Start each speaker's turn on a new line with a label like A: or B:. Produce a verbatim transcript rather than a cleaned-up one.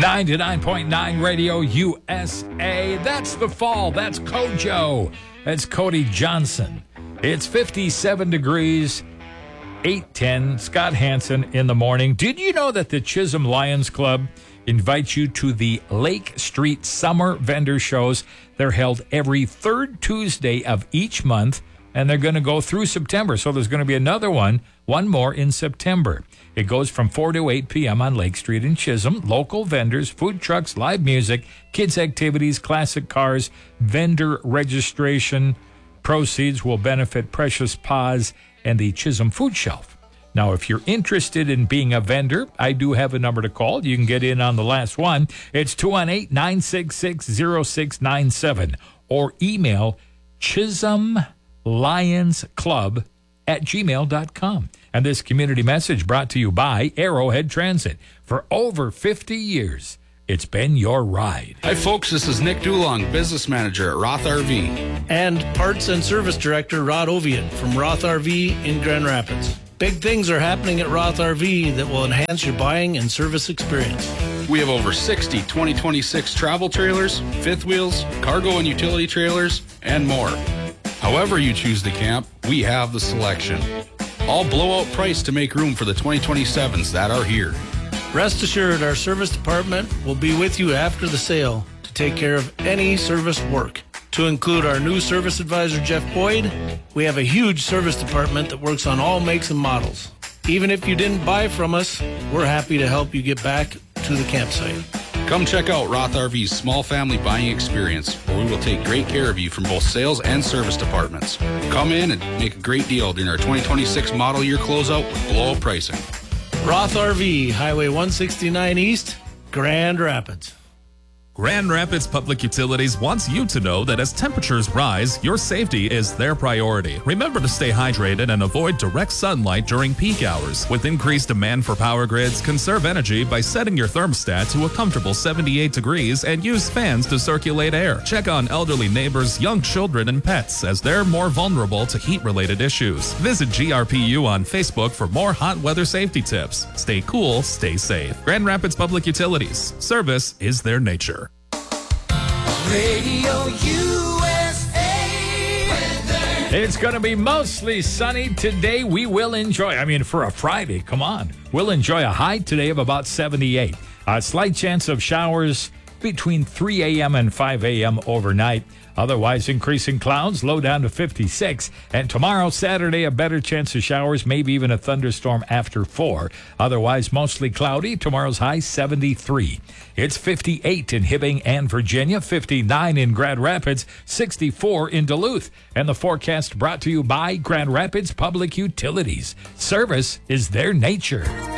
A: ninety-nine point nine Radio U S A. That's the fall. That's Kojo. That's Cody Johnson. It's fifty-seven degrees, eight ten. Scott Hansen in the morning. Did you know that the Chisholm Lions Club invites you to the Lake Street Summer Vendor Shows? They're held every third Tuesday of each month, and they're going to go through September. So there's going to be another one, one more in September. It goes from four to eight p.m. on Lake Street in Chisholm. Local vendors, food trucks, live music, kids' activities, classic cars, vendor registration. Proceeds will benefit Precious Paws and the Chisholm Food Shelf. Now, if you're interested in being a vendor, I do have a number to call. You can get in on the last one. It's two one eight, nine six six, zero six nine seven or email Chisholm Lions Club at gmail dot com. And this community message brought to you by Arrowhead Transit. For over fifty years, it's been your ride.
B: Hi, folks. This is Nick Dulong, business manager at Roth R V.
C: And parts and service director Rod Oviatt from Roth R V in Grand Rapids. Big things are happening at Roth R V that will enhance your buying and service experience.
B: We have over sixty twenty twenty-six travel trailers, fifth wheels, cargo and utility trailers, and more. However you choose to camp, we have the selection. All blowout price to make room for the twenty twenty-sevens that are here.
C: Rest assured, our service department will be with you after the sale to take care of any service work. To include our new service advisor, Jeff Boyd, we have a huge service department that works on all makes and models. Even if you didn't buy from us, we're happy to help you get back to the campsite.
B: Come check out Roth R V's small family buying experience, where we will take great care of you from both sales and service departments. Come in and make a great deal during our twenty twenty-six model year closeout with blowout pricing.
C: Roth R V, Highway one sixty-nine East, Grand Rapids.
D: Grand Rapids Public Utilities wants you to know that as temperatures rise, your safety is their priority. Remember to stay hydrated and avoid direct sunlight during peak hours. With increased demand for power grids, conserve energy by setting your thermostat to a comfortable seventy-eight degrees and use fans to circulate air. Check on elderly neighbors, young children, and pets as they're more vulnerable to heat-related issues. Visit G R P U on Facebook for more hot weather safety tips. Stay cool, stay safe. Grand Rapids Public Utilities. Service is their nature.
E: Radio U S A weather.
A: It's going to be mostly sunny today. We will enjoy, I mean, for a Friday, come on. We'll enjoy a high today of about seventy-eight. A slight chance of showers between three a.m. and five a.m. overnight. Otherwise, increasing clouds, low down to fifty-six. And tomorrow, Saturday, a better chance of showers, maybe even a thunderstorm after four. Otherwise, mostly cloudy. Tomorrow's high, seventy-three. It's fifty-eight in Hibbing and Virginia, fifty-nine in Grand Rapids, sixty-four in Duluth. And the forecast brought to you by Grand Rapids Public Utilities. Service is their nature.